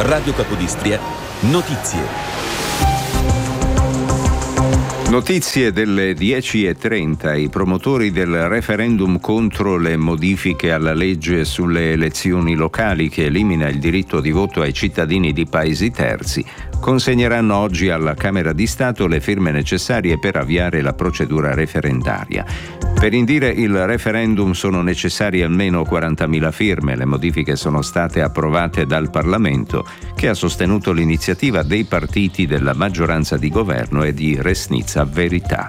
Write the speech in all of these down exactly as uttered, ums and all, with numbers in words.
Radio Capodistria, notizie. Notizie delle dieci e trenta. I promotori del referendum contro le modifiche alla legge sulle elezioni locali che elimina il diritto di voto ai cittadini di paesi terzi consegneranno oggi alla Camera di Stato le firme necessarie per avviare la procedura referendaria. Per indire il referendum sono necessarie almeno quarantamila firme. Le modifiche sono state approvate dal Parlamento, che ha sostenuto l'iniziativa dei partiti della maggioranza di governo e di Resnica Verità.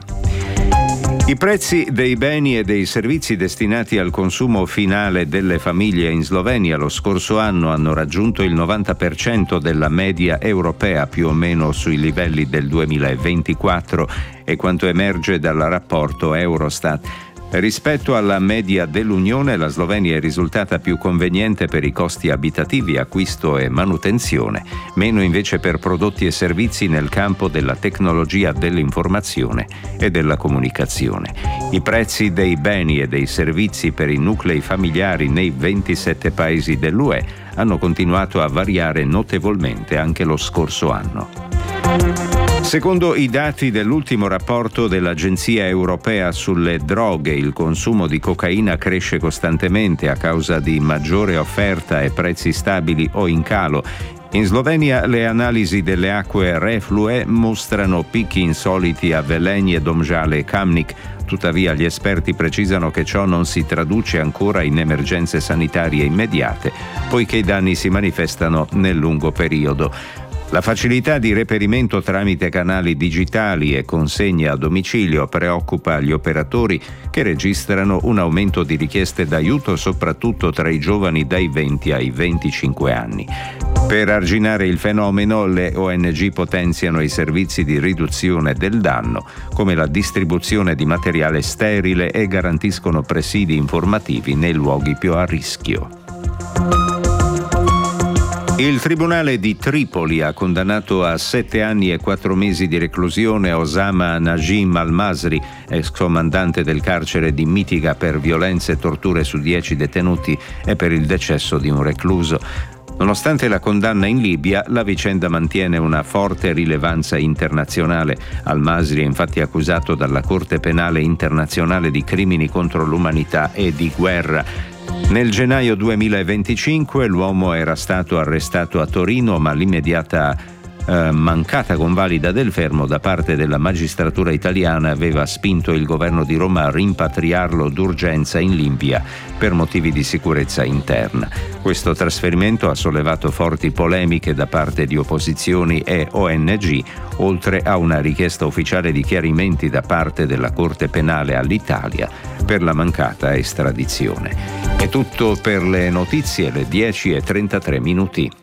I prezzi dei beni e dei servizi destinati al consumo finale delle famiglie in Slovenia lo scorso anno hanno raggiunto il novanta per cento della media europea, più o meno sui livelli del duemilaventiquattro, e quanto emerge dal rapporto Eurostat. Rispetto alla media dell'Unione, la Slovenia è risultata più conveniente per i costi abitativi, acquisto e manutenzione, meno invece per prodotti e servizi nel campo della tecnologia dell'informazione e della comunicazione. I prezzi dei beni e dei servizi per i nuclei familiari nei ventisette paesi dell'U E hanno continuato a variare notevolmente anche lo scorso anno. Secondo i dati dell'ultimo rapporto dell'Agenzia Europea sulle droghe, il consumo di cocaina cresce costantemente a causa di maggiore offerta e prezzi stabili o in calo. In Slovenia le analisi delle acque reflue mostrano picchi insoliti a Velenje, Domžale e Kamnik. Tuttavia gli esperti precisano che ciò non si traduce ancora in emergenze sanitarie immediate, poiché i danni si manifestano nel lungo periodo. La facilità di reperimento tramite canali digitali e consegne a domicilio preoccupa gli operatori, che registrano un aumento di richieste d'aiuto soprattutto tra i giovani dai venti ai venticinque anni. Per arginare il fenomeno, le O N G potenziano i servizi di riduzione del danno, come la distribuzione di materiale sterile, e garantiscono presidi informativi nei luoghi più a rischio. Il Tribunale di Tripoli ha condannato a sette anni e quattro mesi di reclusione Osama Najim al-Masri, ex comandante del carcere di Mitiga, per violenze e torture su dieci detenuti e per il decesso di un recluso. Nonostante la condanna in Libia, la vicenda mantiene una forte rilevanza internazionale. Al-Masri è infatti accusato dalla Corte Penale Internazionale di crimini contro l'umanità e di guerra. Nel gennaio duemilaventicinque l'uomo era stato arrestato a Torino, ma l'immediata eh, mancata convalida del fermo da parte della magistratura italiana aveva spinto il governo di Roma a rimpatriarlo d'urgenza in Libia per motivi di sicurezza interna. Questo trasferimento ha sollevato forti polemiche da parte di opposizioni e O N G, oltre a una richiesta ufficiale di chiarimenti da parte della Corte Penale all'Italia per la mancata estradizione. È tutto per le notizie, le dieci e trentatré minuti.